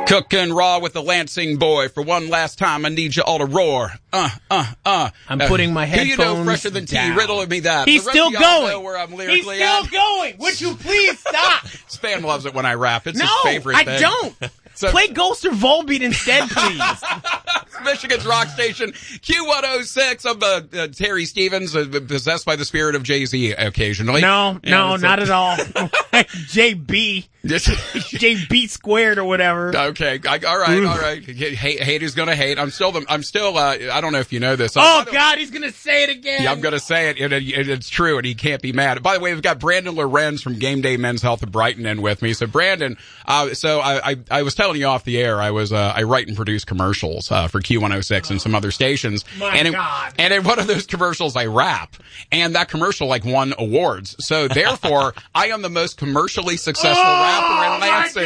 Cooking raw with the Lansing boy. For one last time, I need you all to roar. I'm putting my headphones Who you know fresher than down. T? Riddle me that. He's still going. Where I'm lyrically He's still at. going. Would you please stop? Span loves it when I rap. It's No, his favorite thing. I don't. So- Play Ghost or Volbeat instead, please. Michigan's rock station, Q106. I'm Terry Stevens, possessed by the spirit of Jay-Z occasionally. No, not at all. JB. JB squared or whatever. Okay, all right. Hate is gonna hate. I'm still. I don't know if you know this. Oh God, he's gonna say it again. Yeah, I'm gonna say it. It's true, and he can't be mad. By the way, we've got Brandon Lorenz from Game Day Men's Health of Brighton in with me. So Brandon, I was telling you off the air. I write and produce commercials for Q106 and some other stations. God. And in one of those commercials, I rap, and that commercial won awards. So therefore, I am the most commercially successful rapper in Lansing.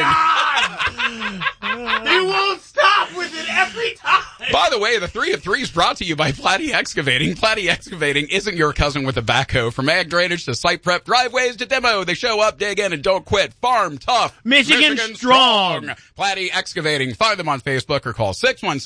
You won't stop with it every time. By the way, the 3 of 3 is brought to you by Platy Excavating. Platy Excavating isn't your cousin with a backhoe. From ag drainage to site prep, driveways to demo, they show up, dig in, and don't quit. Farm tough. Michigan strong. Platy Excavating. Find them on Facebook or call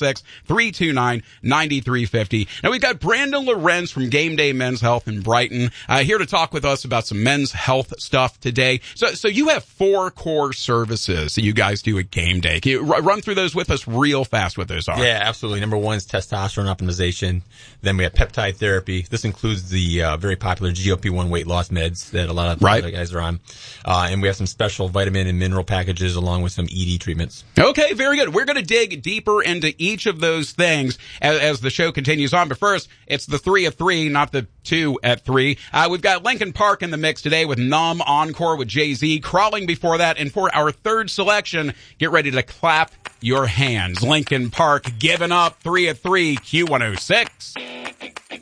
616-329-9350. Now we've got Brandon Lorenz from Game Day Men's Health in Brighton, here to talk with us about some men's health stuff today. So you have 4 core services that you guys do at Game Day. Can you run through those with us real fast what those are? Yeah, absolutely. Number 1 is testosterone optimization. Then we have peptide therapy. This includes the very popular GLP-1 weight loss meds that a lot of other guys are on. And we have some special vitamin and mineral packages along with some ED treatments. Okay, very good. We're going to dig deeper into each of those things as the show continues on. But first, it's the 3 of 3, not the 2 at 3. We've got Linkin Park in the mix today with Numb Encore with Jay-Z. Crawling before that. And for our third selection, get ready to clap your hands. Linkin Park giving up 3 of 3, Q106.